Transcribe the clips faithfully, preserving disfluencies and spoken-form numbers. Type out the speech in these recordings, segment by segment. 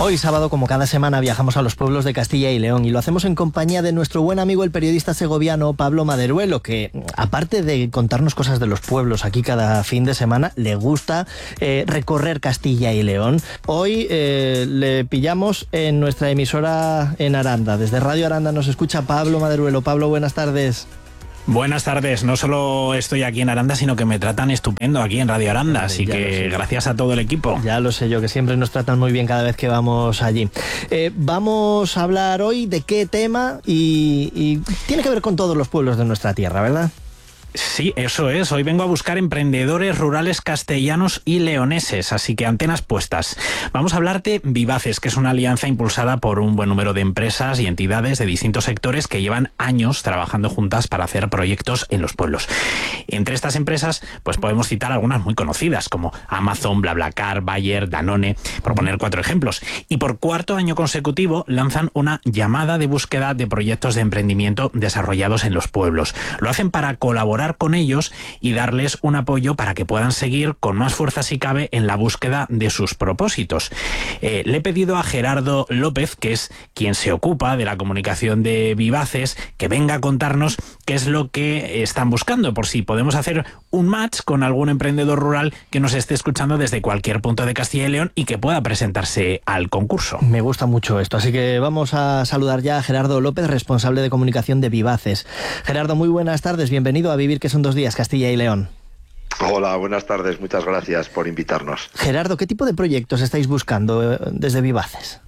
Hoy sábado, como cada semana, viajamos a los pueblos de Castilla y León y lo hacemos en compañía de nuestro buen amigo el periodista segoviano Pablo Maderuelo, que aparte de contarnos cosas de los pueblos aquí cada fin de semana, le gusta eh, recorrer Castilla y León. Hoy eh, le pillamos en nuestra emisora en Aranda. Desde Radio Aranda nos escucha Pablo Maderuelo. Pablo, buenas tardes. Buenas tardes, no solo estoy aquí en Aranda, sino que me tratan estupendo aquí en Radio Aranda, así ya que gracias a todo el equipo. Ya lo sé yo, que siempre nos tratan muy bien cada vez que vamos allí. Eh, vamos a hablar hoy de qué tema y, y tiene que ver con todos los pueblos de nuestra tierra, ¿verdad? Sí, eso es. Hoy vengo a buscar emprendedores rurales castellanos y leoneses, así que antenas puestas. Vamos a hablar de Vivaces, que es una alianza impulsada por un buen número de empresas y entidades de distintos sectores que llevan años trabajando juntas para hacer proyectos en los pueblos. Entre estas empresas, pues podemos citar algunas muy conocidas, como Amazon, BlaBlaCar, Bayer, Danone, por poner cuatro ejemplos. Y por cuarto año consecutivo lanzan una llamada de búsqueda de proyectos de emprendimiento desarrollados en los pueblos. Lo hacen para colaborar con ellos y darles un apoyo para que puedan seguir con más fuerza si cabe en la búsqueda de sus propósitos. Eh, le he pedido a Gerardo López, que es quien se ocupa de la comunicación de Vivaces, que venga a contarnos qué es lo que están buscando, por si podemos hacer un match con algún emprendedor rural que nos esté escuchando desde cualquier punto de Castilla y León y que pueda presentarse al concurso. Me gusta mucho esto, así que vamos a saludar ya a Gerardo López, responsable de comunicación de Vivaces. Gerardo, muy buenas tardes, bienvenido a Vivir que son dos días, Castilla y León. Hola, buenas tardes, muchas gracias por invitarnos. Gerardo, ¿qué tipo de proyectos estáis buscando desde Vivaces?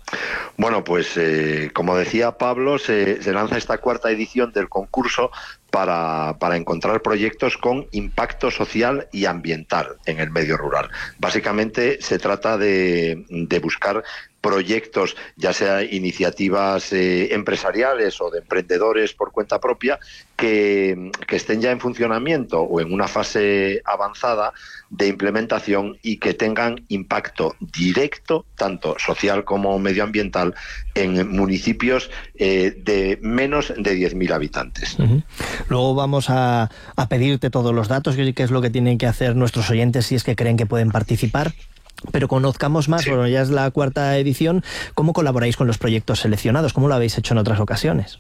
Bueno, pues eh, como decía Pablo, se, se lanza esta cuarta edición del concurso para, para encontrar proyectos con impacto social y ambiental en el medio rural. Básicamente se trata de, de buscar proyectos, ya sea iniciativas eh, empresariales o de emprendedores por cuenta propia, que, que estén ya en funcionamiento o en una fase avanzada de implementación y que tengan impacto directo, tanto social como medioambiental, en municipios eh, de menos de diez mil habitantes. Uh-huh. Luego vamos a, a pedirte todos los datos, qué es lo que tienen que hacer nuestros oyentes si es que creen que pueden participar. Pero conozcamos más, sí. Bueno, ya es la cuarta edición, ¿cómo colaboráis con los proyectos seleccionados? ¿Cómo lo habéis hecho en otras ocasiones?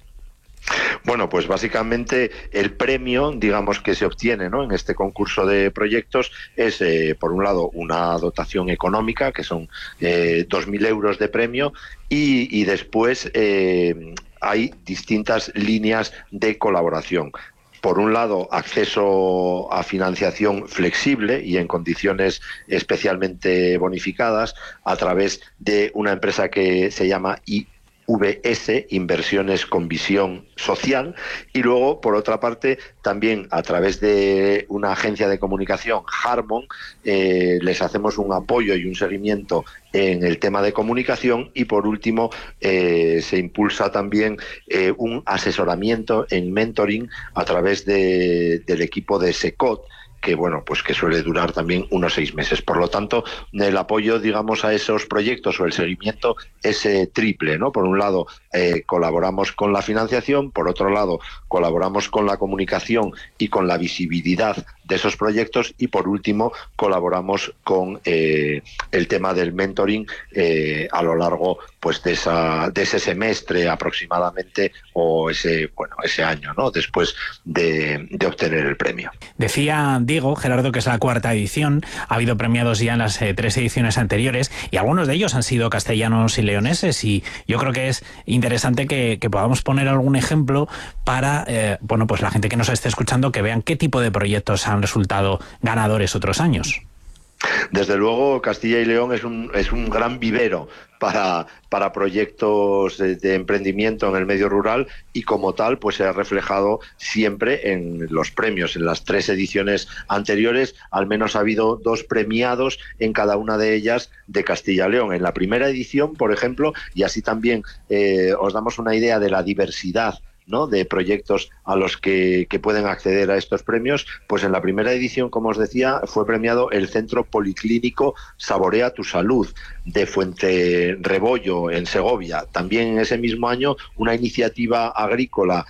Bueno, pues básicamente el premio, digamos, que se obtiene, ¿no?, en este concurso de proyectos es, eh, por un lado, una dotación económica, que son eh, dos mil euros de premio, y, y después eh, hay distintas líneas de colaboración. Por un lado, acceso a financiación flexible y en condiciones especialmente bonificadas a través de una empresa que se llama I V S, Inversiones con Visión Social, y luego, por otra parte, también a través de una agencia de comunicación, Harmon, eh, les hacemos un apoyo y un seguimiento en el tema de comunicación, y por último eh, se impulsa también eh, un asesoramiento en mentoring a través de, del equipo de SECOT, que bueno, pues que suele durar también unos seis meses. Por lo tanto, el apoyo, digamos, a esos proyectos o el seguimiento es eh, triple, ¿no? Por un lado, eh, colaboramos con la financiación, por otro lado, colaboramos con la comunicación y con la visibilidad de esos proyectos, y por último, colaboramos con eh, el tema del mentoring eh, a lo largo, pues, de esa de ese semestre aproximadamente, o ese bueno ese año, ¿no?, después de, de obtener el premio. Decía Diego, Gerardo, que es la cuarta edición, ha habido premiados ya en las eh, tres ediciones anteriores y algunos de ellos han sido castellanos y leoneses, y yo creo que es interesante que, que podamos poner algún ejemplo para eh, bueno, pues la gente que nos esté escuchando, que vean qué tipo de proyectos han resultado ganadores otros años. Desde luego, Castilla y León es un, es un gran vivero para, para proyectos de, de emprendimiento en el medio rural, y como tal, pues se ha reflejado siempre en los premios. En las tres ediciones anteriores, al menos ha habido dos premiados en cada una de ellas de Castilla y León. En la primera edición, por ejemplo, y así también eh, os damos una idea de la diversidad, ¿no?, de proyectos a los que, que pueden acceder a estos premios, pues en la primera edición, como os decía, fue premiado el Centro Policlínico Saborea tu Salud de Fuenterrebollo, en Segovia. También en ese mismo año, una iniciativa agrícola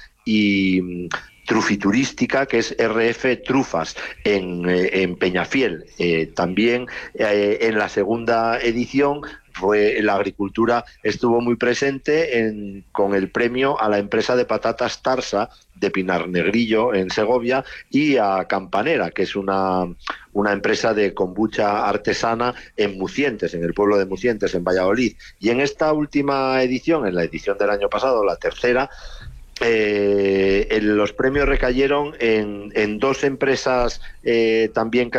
y trufiturística que es R F Trufas en, en Peñafiel. Eh, también eh, en la segunda edición fue la agricultura estuvo muy presente en, con el premio a la empresa de patatas Tarsa de Pinar Negrillo en Segovia y a Campanera, que es una, una empresa de kombucha artesana en Mucientes, en el pueblo de Mucientes, en Valladolid. Y en esta última edición, en la edición del año pasado, la tercera, eh, los premios recayeron en, en dos empresas eh, también